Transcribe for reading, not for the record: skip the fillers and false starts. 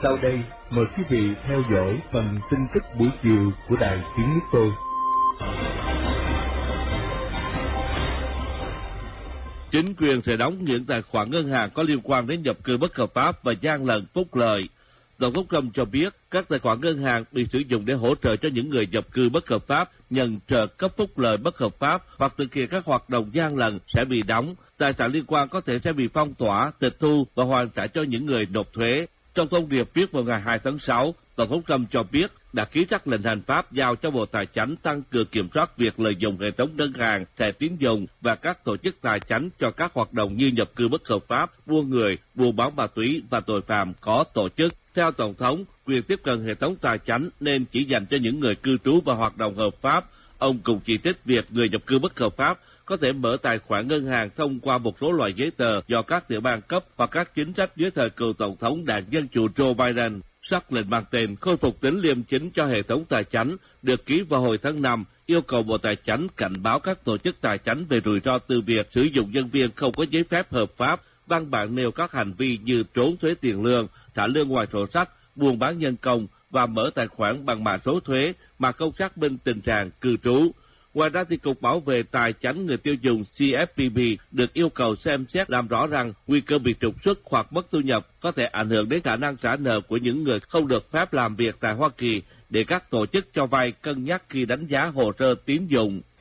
Sau đây, mời quý vị theo dõi phần tin tức buổi chiều của Đài Tiếng Nước Tôi. Chính quyền sẽ đóng những tài khoản ngân hàng có liên quan đến nhập cư bất hợp pháp và gian lận phúc lợi. Tổng thống Trump cho biết các tài khoản ngân hàng bị sử dụng để hỗ trợ cho những người nhập cư bất hợp pháp, nhận trợ cấp phúc lợi bất hợp pháp hoặc thực hiện các hoạt động gian lận sẽ bị đóng. Tài sản liên quan có thể sẽ bị phong tỏa, tịch thu và hoàn trả cho những người nộp thuế. Trong thông điệp viết vào ngày 2 tháng 6, Tổng thống Trump cho biết đã ký sắc lệnh hành pháp giao cho Bộ Tài chánh tăng cường kiểm soát việc lợi dụng hệ thống ngân hàng, thẻ tín dụng và các tổ chức tài chánh cho các hoạt động như nhập cư bất hợp pháp, buôn người, buôn bán ma túy và tội phạm có tổ chức. Theo Tổng thống, quyền tiếp cận hệ thống tài chánh nên chỉ dành cho những người cư trú và hoạt động hợp pháp. Ông cũng chỉ trích việc người nhập cư bất hợp pháp có thể mở tài khoản ngân hàng thông qua một số loại giấy tờ do các tiểu bang cấp hoặc các chính sách dưới thời cựu Tổng thống đảng Dân Chủ Joe Biden. Sắc lệnh mang tên khôi phục tính liêm chính cho hệ thống tài chánh được ký vào hồi tháng 5, yêu cầu Bộ Tài chánh cảnh báo các tổ chức tài chánh về rủi ro từ việc sử dụng nhân viên không có giấy phép hợp pháp. Văn bản nêu các hành vi như trốn thuế tiền lương, trả lương ngoài sổ sách, buôn bán nhân công và mở tài khoản bằng mã số thuế mà không xác minh tình trạng cư trú. Ngoài ra thì Cục Bảo vệ Tài chánh người tiêu dùng CFPB được yêu cầu xem xét làm rõ rằng nguy cơ bị trục xuất hoặc mất thu nhập có thể ảnh hưởng đến khả năng trả nợ của những người không được phép làm việc tại Hoa Kỳ để các tổ chức cho vay cân nhắc khi đánh giá hồ sơ tín dụng.